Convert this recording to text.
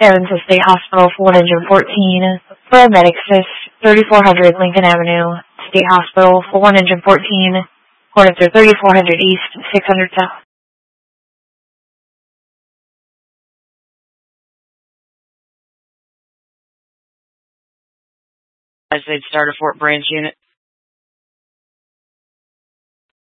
Evansville State Hospital for 114. Paramedic Assist, 3400 Lincoln Avenue, State Hospital for 114. Coordinates are 3400 East, 600 South. They'd start a Fort Branch unit.